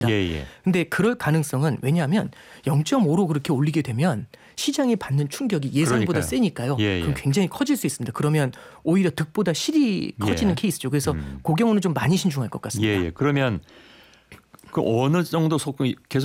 예. 근데 그럴 가능성은 왜냐하면 0.5로 그렇게 올리게 되면 시장이 받는 충격이 예상보다 그러니까요. 세니까요. 예. 그럼 굉장히 커질 수 있습니다. 그러면 오히려 득보다 실이 커지는 케이스죠. 그래서 그 경우는 좀 많이 신중할 것 같습니다. 예. 그러면 그 어느 정도 속도 계속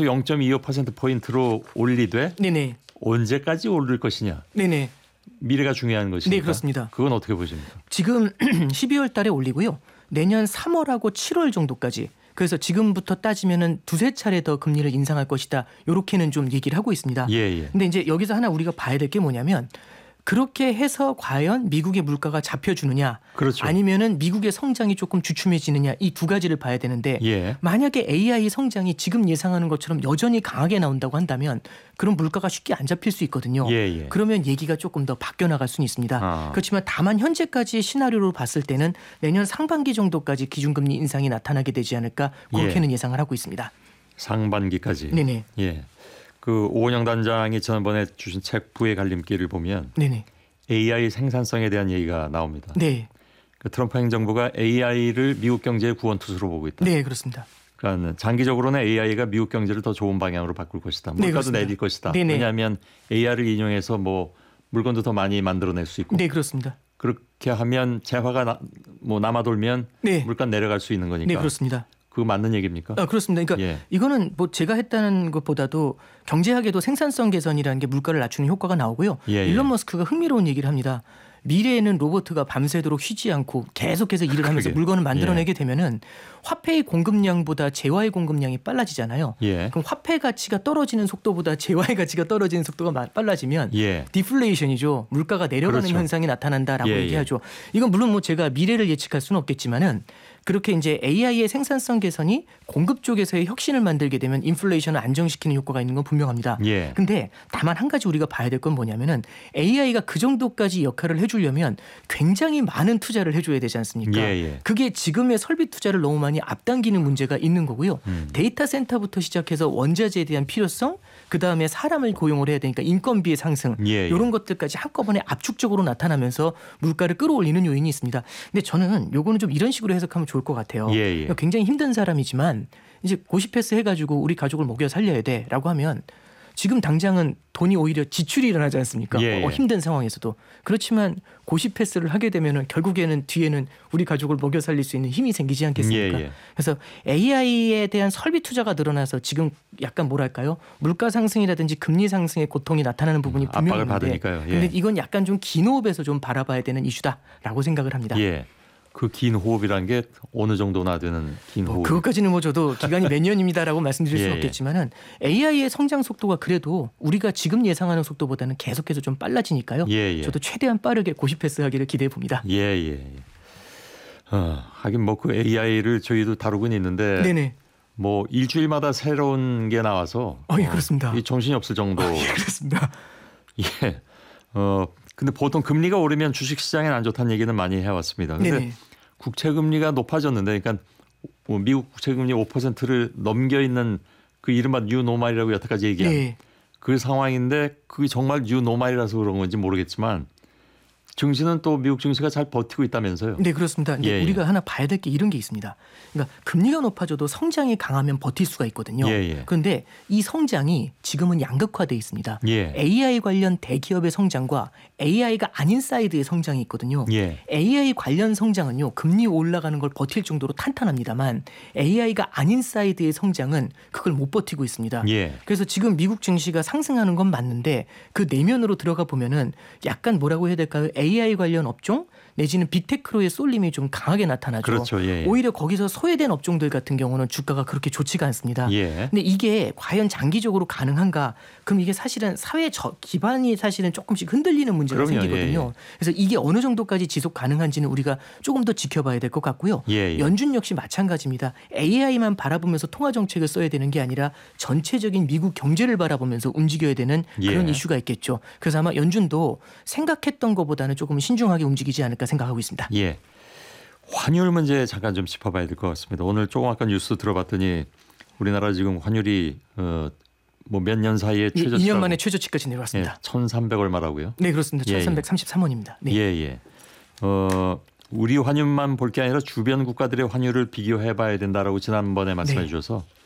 0.25%포인트로 올리되 네네. 언제까지 오를 것이냐. 네네. 미래가 중요한 것이니까. 네, 그렇습니다. 그건 어떻게 보십니까? 지금 12월 달에 올리고요. 내년 3월하고 7월 정도까지. 그래서 지금부터 따지면은 두세 차례 더 금리를 인상할 것이다. 요렇게는 좀 얘기를 하고 있습니다. 예. 근데 이제 여기서 하나 우리가 봐야 될 게 뭐냐면 그렇게 해서 과연 미국의 물가가 잡혀주느냐 그렇죠. 아니면은 미국의 성장이 조금 주춤해지느냐 이 두 가지를 봐야 되는데 만약에 AI 성장이 지금 예상하는 것처럼 여전히 강하게 나온다고 한다면 그럼 물가가 쉽게 안 잡힐 수 있거든요. 그러면 얘기가 조금 더 바뀌어 나갈 수는 있습니다. 그렇지만 다만 현재까지의 시나리오로 봤을 때는 내년 상반기 정도까지 기준금리 인상이 나타나게 되지 않을까 그렇게는 예상을 하고 있습니다. 상반기까지. 네네. 예. 그 오건영 단장이 지난번에 주신 책 부의 갈림길을 보면 네네. AI 생산성에 대한 얘기가 나옵니다. 네. 그 트럼프 행정부가 AI를 미국 경제의 구원투수로 보고 있다. 네, 그렇습니다. 그러니까 장기적으로는 AI가 미국 경제를 더 좋은 방향으로 바꿀 것이다. 물가도 내릴 것이다. 네네. 왜냐하면 AI를 인용해서 뭐 물건도 더 많이 만들어낼 수 있고. 네, 그렇습니다. 그렇게 하면 재화가 남아돌면 물가 내려갈 수 있는 거니까. 네, 그렇습니다. 그거 맞는 얘기입니까? 그렇습니다. 그러니까 이거는 뭐 제가 했다는 것보다도 경제학에도 생산성 개선이라는 게 물가를 낮추는 효과가 나오고요. 일론 머스크가 흥미로운 얘기를 합니다. 미래에는 로봇가 밤새도록 쉬지 않고 계속해서 일을 하면서 물건을 만들어내게 되면은 화폐의 공급량보다 재화의 공급량이 빨라지잖아요. 그럼 화폐 가치가 떨어지는 속도보다 재화의 가치가 떨어지는 속도가 빨라지면 디플레이션이죠. 물가가 내려가는 현상이 나타난다라고 얘기하죠. 이건 물론 뭐 제가 미래를 예측할 수는 없겠지만은 그렇게 이제 AI의 생산성 개선이 공급 쪽에서의 혁신을 만들게 되면 인플레이션을 안정시키는 효과가 있는 건 분명합니다. 근데 다만 한 가지 우리가 봐야 될 건 뭐냐면은 AI가 그 정도까지 역할을 해주려면 굉장히 많은 투자를 해줘야 되지 않습니까? 그게 지금의 설비 투자를 너무 많이 앞당기는 문제가 있는 거고요. 데이터 센터부터 시작해서 원자재에 대한 필요성, 그다음에 사람을 고용을 해야 되니까 인건비의 상승 이런 것들까지 한꺼번에 압축적으로 나타나면서 물가를 끌어올리는 요인이 있습니다. 근데 저는 요거는 좀 이런 식으로 해석하면 좋을 것 같아요. 굉장히 힘든 사람이지만 이제 고시패스 해가지고 우리 가족을 먹여 살려야 돼라고 하면 지금 당장은 돈이 오히려 지출이 일어나지 않습니까? 힘든 상황에서도. 그렇지만 고시패스를 하게 되면 결국에는 뒤에는 우리 가족을 먹여 살릴 수 있는 힘이 생기지 않겠습니까? 그래서 AI에 대한 설비 투자가 늘어나서 지금 약간 뭐랄까요? 물가 상승이라든지 금리 상승의 고통이 나타나는 부분이 분명히 있는데 근데 이건 약간 좀 긴 호흡에서 좀 바라봐야 되는 이슈다라고 생각을 합니다. 그 긴 호흡이란 게 어느 정도나 되는 긴 호흡? 그것까지는 뭐 저도 기간이 몇 년입니다라고 말씀드릴 수는 없겠지만은 AI의 성장 속도가 그래도 우리가 지금 예상하는 속도보다는 계속해서 좀 빨라지니까요. 저도 최대한 빠르게 고시패스하기를 기대해 봅니다. 하긴 뭐 그 AI를 저희도 다루고는 있는데 뭐 일주일마다 새로운 게 나와서 그렇습니다. 정신이 없을 정도. 그렇습니다. 근데 보통 금리가 오르면 주식시장에는 안 좋다는 얘기는 많이 해왔습니다. 그런데 국채금리가 높아졌는데 그러니까 미국 국채금리 5%를 넘겨 있는 그 이른바 뉴노멀이라고 여태까지 얘기한 그 상황인데 그게 정말 뉴노멀이라서 그런 건지 모르겠지만 증시는 또 미국 증시가 잘 버티고 있다면서요. 네, 그렇습니다. 근데 우리가 하나 봐야 될 게 이런 게 있습니다. 그러니까 금리가 높아져도 성장이 강하면 버틸 수가 있거든요. 그런데 이 성장이 지금은 양극화돼 있습니다. AI 관련 대기업의 성장과 AI가 아닌 사이드의 성장이 있거든요. AI 관련 성장은요. 금리 올라가는 걸 버틸 정도로 탄탄합니다만 AI가 아닌 사이드의 성장은 그걸 못 버티고 있습니다. 그래서 지금 미국 증시가 상승하는 건 맞는데 그 내면으로 들어가 보면은 약간 뭐라고 해야 될까요? AI 관련 업종 내지는 빅테크로의 쏠림이 좀 강하게 나타나죠. 오히려 거기서 소외된 업종들 같은 경우는 주가가 그렇게 좋지가 않습니다. 근데 이게 과연 장기적으로 가능한가? 그럼 이게 사실은 사회 기반이 사실은 조금씩 흔들리는 문제가 생기거든요. 그래서 이게 어느 정도까지 지속 가능한지는 우리가 조금 더 지켜봐야 될 것 같고요. 연준 역시 마찬가지입니다. AI만 바라보면서 통화 정책을 써야 되는 게 아니라 전체적인 미국 경제를 바라보면서 움직여야 되는 그런 이슈가 있겠죠. 그래서 아마 연준도 생각했던 것보다는 조금 신중하게 움직이지 않을까 생각하고 있습니다. 환율 문제 잠깐 좀 짚어봐야 될 것 같습니다. 오늘 조금 아까 뉴스 들어봤더니 우리나라 지금 환율이 뭐 몇 년 사이에 최저치 2년 만에 최저치까지 내려왔습니다. 1,300 얼마라고요? 네, 그렇습니다. 1,333원입니다. 우리 환율만 볼 게 아니라 주변 국가들의 환율을 비교해봐야 된다라고 지난번에 말씀해 주셔서